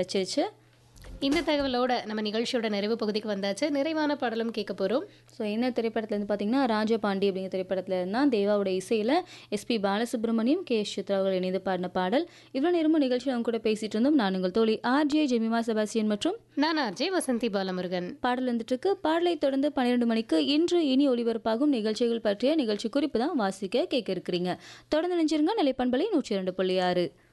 கிடைச்சிருச்சு. இந்த தகவலோட நம்ம நிகழ்ச்சியோட நிறைவு பகுதிக்கு வந்தாச்சு. நிறைவான பாடலும் கேட்க போகிறோம். ஸோ என்ன திரைப்படத்துலேருந்து பார்த்தீங்கன்னா ராஜபாண்டி அப்படிங்கிற திரைப்படத்தில் இருந்தால் தேவாவோட இசையில் எஸ்பி பாலசுப்ரமணியம் கே.எஸ். சித்ரா அவர்கள் இணைந்து பாடின பாடல். இவ்வளோ நேரமும் நிகழ்ச்சியில் அவங்க கூட பேசிட்டு இருந்தோம். நான் உங்கள் தோழி ஆர்ஜே ஜெமிமா செபாஸ்டியன் மற்றும் நான் ஆர்ஜே வசந்தி பாலமுருகன். பாடல் வந்துட்டு இருக்கு. பாடலை தொடர்ந்து 12 மணிக்கு இன்று இனி ஒளிபரப்பாகும் நிகழ்ச்சிகள் பற்றிய நிகழ்ச்சி குறிப்பு தான் வாசிக்க கேட்க இருக்கிறீங்க. தொடர்ந்து நினைச்சிருங்க. நிலைப்பண்பலை 102.6.